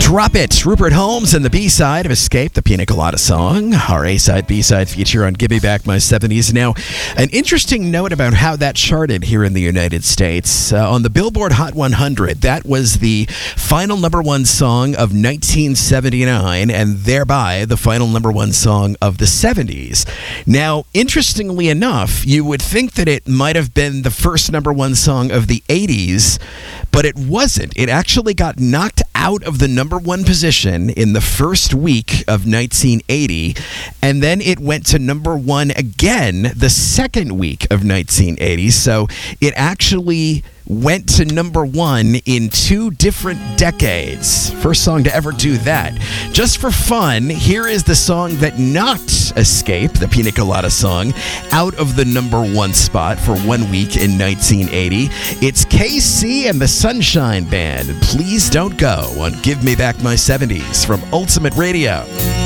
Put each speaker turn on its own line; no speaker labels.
Drop It, Rupert Holmes, and the B-side of Escape, the Pina Colada song. Our A-side, B-side feature on Give Me Back My 70s. Now, an interesting note about how that charted here in the United States. On the Billboard Hot 100, that was the final number one song of 1979, and thereby the final number one song of the 70s. Now, interestingly enough, you would think that it might have been the first number one song of the 80s, but it wasn't. It actually got knocked out of the number one position in the first week of 1980, and then it went to number one again the second week of 1980. So it actually went to number one in 2 different decades. First song to ever do that. Just for fun, here is the song that knocked Escape, the Pina Colada song, out of the number one spot for 1 week in 1980. It's KC and the Sunshine Band. Please Don't Go on Give Me Back My 70s from Ultimate Radio.